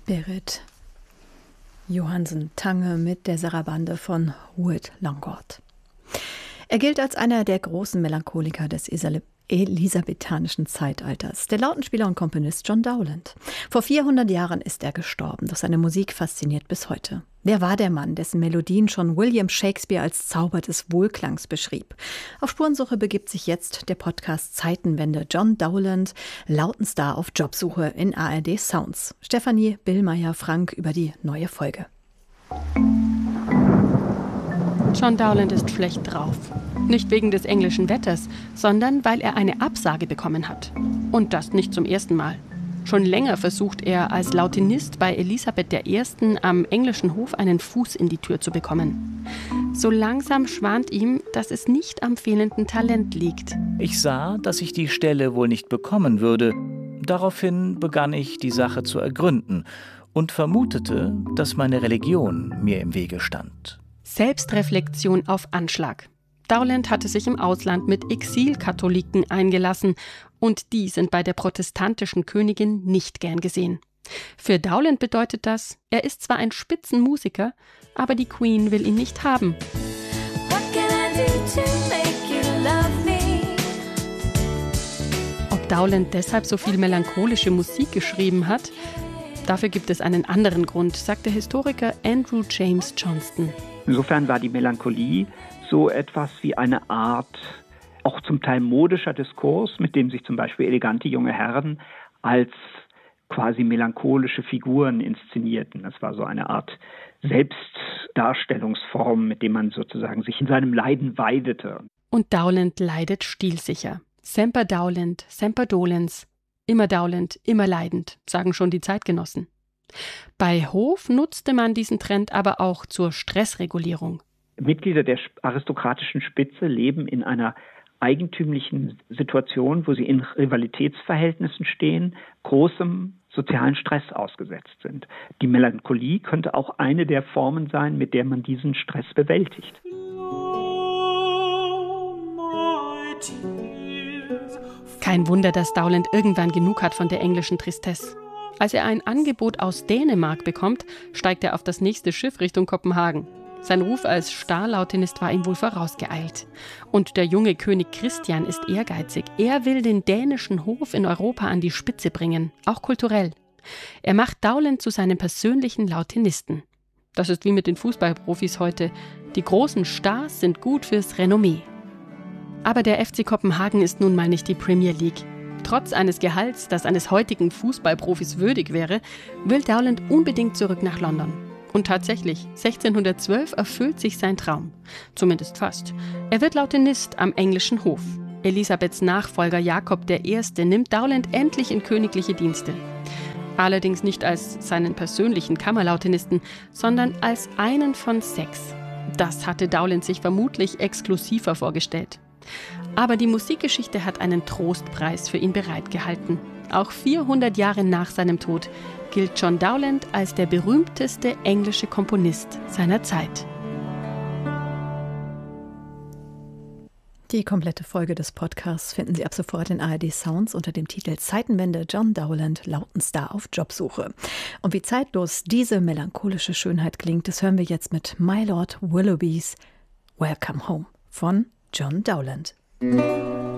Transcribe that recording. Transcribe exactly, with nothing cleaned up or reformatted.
Berit Johansen Tange mit der Sarabande von Rued Langort. Er gilt als einer der großen Melancholiker des elisabethanischen Zeitalters, der Lautenspieler und Komponist John Dowland. Vor vierhundert Jahren ist er gestorben, doch seine Musik fasziniert bis heute. Wer war der Mann, dessen Melodien schon William Shakespeare als Zauber des Wohlklangs beschrieb? Auf Spurensuche begibt sich jetzt der Podcast Zeitenwende. John Dowland, Lautenstar auf Jobsuche in A R D Sounds. Stefanie Billmeier-Frank über die neue Folge. John Dowland ist schlecht drauf. Nicht wegen des englischen Wetters, sondern weil er eine Absage bekommen hat. Und das nicht zum ersten Mal. Schon länger versucht er als Lautenist bei Elisabeth der Ersten am englischen Hof einen Fuß in die Tür zu bekommen. So langsam schwant ihm, dass es nicht am fehlenden Talent liegt. Ich sah, dass ich die Stelle wohl nicht bekommen würde. Daraufhin begann ich, die Sache zu ergründen und vermutete, dass meine Religion mir im Wege stand. Selbstreflexion auf Anschlag. Dowland hatte sich im Ausland mit Exilkatholiken eingelassen und die sind bei der protestantischen Königin nicht gern gesehen. Für Dowland bedeutet das, er ist zwar ein Spitzenmusiker, aber die Queen will ihn nicht haben. Ob Dowland deshalb so viel melancholische Musik geschrieben hat, dafür gibt es einen anderen Grund, sagt der Historiker Andrew James Johnston. Insofern war die Melancholie so etwas wie eine Art, auch zum Teil modischer Diskurs, mit dem sich zum Beispiel elegante junge Herren als quasi melancholische Figuren inszenierten. Das war so eine Art Selbstdarstellungsform, mit dem man sozusagen sich in seinem Leiden weidete. Und Dowland leidet stilsicher. Semper Dowland, semper dolens. Immer Dowland, immer leidend, sagen schon die Zeitgenossen. Bei Hof nutzte man diesen Trend aber auch zur Stressregulierung. Mitglieder der aristokratischen Spitze leben in einer eigentümlichen Situation, wo sie in Rivalitätsverhältnissen stehen, großem sozialen Stress ausgesetzt sind. Die Melancholie könnte auch eine der Formen sein, mit der man diesen Stress bewältigt. Kein Wunder, dass Dowland irgendwann genug hat von der englischen Tristesse. Als er ein Angebot aus Dänemark bekommt, steigt er auf das nächste Schiff Richtung Kopenhagen. Sein Ruf als Starlautenist war ihm wohl vorausgeeilt. Und der junge König Christian ist ehrgeizig. Er will den dänischen Hof in Europa an die Spitze bringen, auch kulturell. Er macht Dowland zu seinem persönlichen Lautenisten. Das ist wie mit den Fußballprofis heute. Die großen Stars sind gut fürs Renommee. Aber der F C Kopenhagen ist nun mal nicht die Premier League. Trotz eines Gehalts, das eines heutigen Fußballprofis würdig wäre, will Dowland unbedingt zurück nach London. Und tatsächlich, sechzehnhundertzwölf erfüllt sich sein Traum. Zumindest fast. Er wird Lautenist am englischen Hof. Elisabeths Nachfolger Jakob der Erste nimmt Dowland endlich in königliche Dienste. Allerdings nicht als seinen persönlichen Kammerlautenisten, sondern als einen von sechs. Das hatte Dowland sich vermutlich exklusiver vorgestellt. Aber die Musikgeschichte hat einen Trostpreis für ihn bereitgehalten. Auch vierhundert Jahre nach seinem Tod gilt John Dowland als der berühmteste englische Komponist seiner Zeit. Die komplette Folge des Podcasts finden Sie ab sofort in A R D Sounds unter dem Titel Zeitenwende John Dowland, Lautenstar auf Jobsuche. Und wie zeitlos diese melancholische Schönheit klingt, das hören wir jetzt mit My Lord Willoughbys Welcome Home von John Dowland.